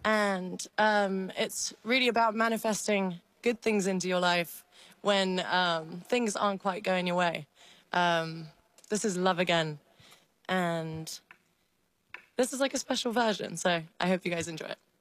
And it's really about manifesting good things into your life when things aren't quite going your way. This is Love Again, and this is like a special version, so I hope you guys enjoy it.